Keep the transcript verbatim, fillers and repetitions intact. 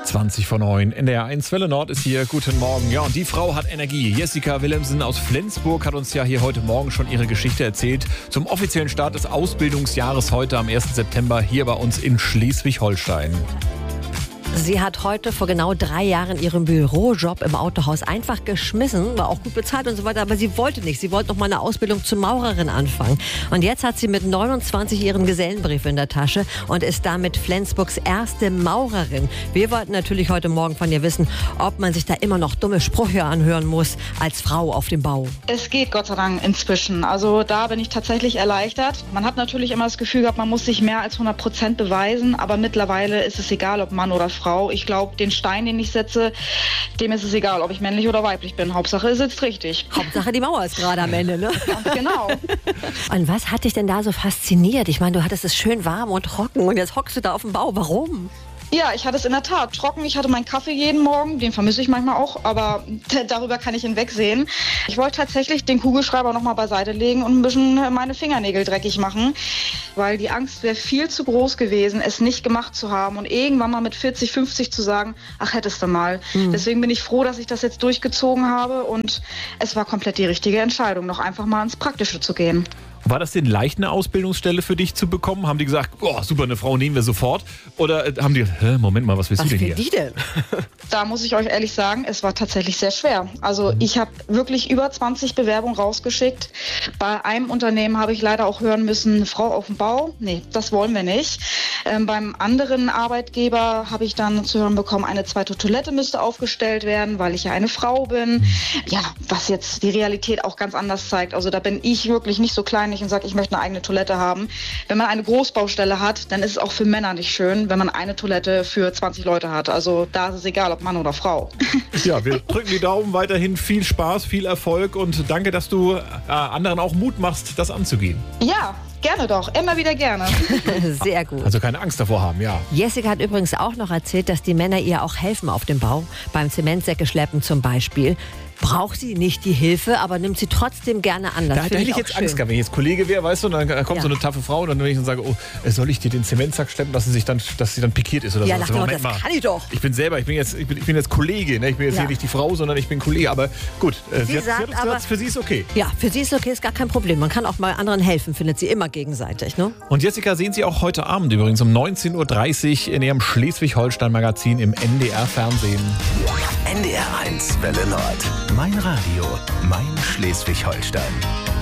zwanzig vor neun. N D R eins Welle Nord ist hier. Guten Morgen. Ja, und die Frau hat Energie. Jessica Willemsen aus Flensburg hat uns ja hier heute Morgen schon ihre Geschichte erzählt. Zum offiziellen Start des Ausbildungsjahres heute am ersten September hier bei uns in Schleswig-Holstein. Sie hat heute vor genau drei Jahren ihren Bürojob im Autohaus einfach geschmissen, war auch gut bezahlt und so weiter, aber sie wollte nicht. Sie wollte noch mal eine Ausbildung zur Maurerin anfangen. Und jetzt hat sie mit neunundzwanzig ihren Gesellenbrief in der Tasche und ist damit Flensburgs erste Maurerin. Wir wollten natürlich heute Morgen von ihr wissen, ob man sich da immer noch dumme Sprüche anhören muss als Frau auf dem Bau. Es geht Gott sei Dank inzwischen. Also da bin ich tatsächlich erleichtert. Man hat natürlich immer das Gefühl gehabt, man muss sich mehr als hundert Prozent beweisen, aber mittlerweile ist es egal, ob Mann oder Frau. Ich glaube, den Stein, den ich setze, dem ist es egal, ob ich männlich oder weiblich bin. Hauptsache, er sitzt richtig. Hauptsache, die Mauer ist gerade am Ende, ne? Ganz genau. Und was hat dich denn da so fasziniert? Ich meine, du hattest es schön warm und trocken und jetzt hockst du da auf dem Bau. Warum? Ja, ich hatte es in der Tat trocken. Ich hatte meinen Kaffee jeden Morgen, den vermisse ich manchmal auch, aber darüber kann ich hinwegsehen. Ich wollte tatsächlich den Kugelschreiber noch mal beiseite legen und ein bisschen meine Fingernägel dreckig machen, weil die Angst wäre viel zu groß gewesen, es nicht gemacht zu haben und irgendwann mal mit vierzig, fünfzig zu sagen, ach, hättest du mal. Mhm. Deswegen bin ich froh, dass ich das jetzt durchgezogen habe und es war komplett die richtige Entscheidung, noch einfach mal ins Praktische zu gehen. War das denn leicht, eine Ausbildungsstelle für dich zu bekommen? Haben die gesagt, oh, super, eine Frau nehmen wir sofort? Oder haben die, hä, Moment mal, was willst was du denn hier? Was will die denn? Da muss ich euch ehrlich sagen, es war tatsächlich sehr schwer. Also ich habe wirklich über zwanzig Bewerbungen rausgeschickt. Bei einem Unternehmen habe ich leider auch hören müssen, eine Frau auf dem Bau, nee, das wollen wir nicht. Ähm, beim anderen Arbeitgeber habe ich dann zu hören bekommen, eine zweite Toilette müsste aufgestellt werden, weil ich ja eine Frau bin. Ja, was jetzt die Realität auch ganz anders zeigt. Also da bin ich wirklich nicht so klein und sage, ich möchte eine eigene Toilette haben. Wenn man eine Großbaustelle hat, dann ist es auch für Männer nicht schön, wenn man eine Toilette für zwanzig Leute hat. Also da ist es egal, ob Mann oder Frau. Ja, wir drücken die Daumen, weiterhin viel Spaß, viel Erfolg und danke, dass du äh, anderen auch Mut machst, das anzugehen. Ja, gerne doch. Immer wieder gerne. Sehr gut. Also keine Angst davor haben, ja. Jessica hat übrigens auch noch erzählt, dass die Männer ihr auch helfen auf dem Bau. Beim Zementsäcke schleppen zum Beispiel. Braucht sie nicht die Hilfe, aber nimmt sie trotzdem gerne an. Das Da, da hätte ich jetzt schön. Angst gehabt, wenn ich jetzt Kollege wäre, weißt du, und dann kommt ja. so eine taffe Frau und dann wenn ich dann sage, oh, soll ich dir den Zementsack schleppen, dass sie sich dann, dass sie dann pikiert ist oder ja, so. nach dem Motto, das kann ich doch. Ich bin selber, ich bin jetzt, ich bin, ich bin jetzt Kollege, ne? Ich bin jetzt ja. hier nicht die Frau, sondern ich bin Kollege. Aber gut, äh, sie, sie hat, sagt, sie hat aber, gesagt, für sie ist okay. Ja, für sie ist okay, ist gar kein Problem. Man kann auch mal anderen helfen, findet sie immer gegenseitig, ne? Und Jessica sehen Sie auch heute Abend übrigens um neunzehn Uhr dreißig in Ihrem Schleswig-Holstein-Magazin im N D R-Fernsehen. N D R eins Welle Nord. Mein Radio, mein Schleswig-Holstein.